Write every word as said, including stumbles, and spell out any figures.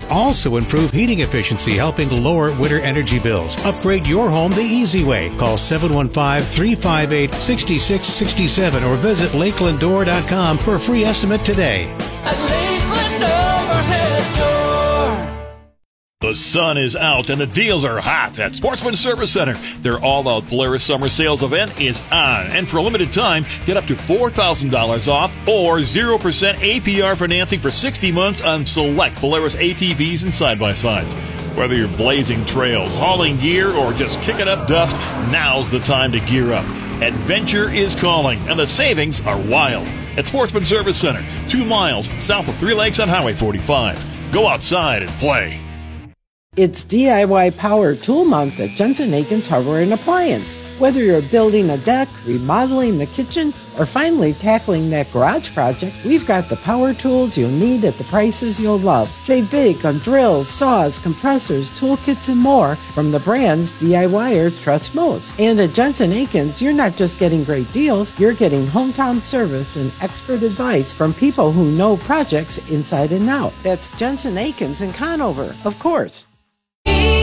also improve heating efficiency, helping lower winter energy bills. Upgrade your home the easy way. Call seven one five, three five eight, six six six seven or visit lakeland door dot com for a free estimate today. At Lakeland Overhead Door. The sun is out and the deals are hot at Sportsman Service Center. Their all-out Polaris Summer Sales event is on. And for a limited time, get up to four thousand dollars off or zero percent A P R financing for sixty months on select Polaris A T Vs and side-by-sides. Whether you're blazing trails, hauling gear, or just kicking up dust, now's the time to gear up. Adventure is calling, and the savings are wild. At Sportsman Service Center, two miles south of Three Lakes on Highway forty-five. Go outside and play. It's D I Y Power Tool Month at Jensen Akins Hardware and Appliance. Whether you're building a deck, remodeling the kitchen, or finally tackling that garage project, we've got the power tools you'll need at the prices you'll love. Save big on drills, saws, compressors, toolkits, and more from the brands DIYers trust most. And at Jensen Akins, you're not just getting great deals, you're getting hometown service and expert advice from people who know projects inside and out. That's Jensen Akins in Conover, of course.